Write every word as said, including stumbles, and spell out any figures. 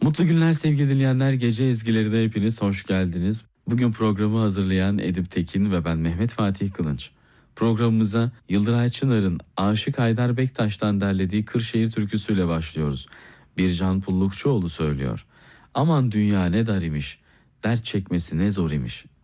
Mutlu günler sevgili dinleyenler. Gece ezgilerine hepiniz hoş geldiniz. Bugün programı hazırlayan Edip Tekin ve ben Mehmet Fatih Kılınç. Programımıza Yıldıray Çınar'ın Aşık Haydar Bektaş'tan derlediği Kırşehir türküsüyle başlıyoruz. Bircan Pullukçuoğlu söylüyor. Aman dünya ne dar imiş, dert çekmesi ne zor imiş.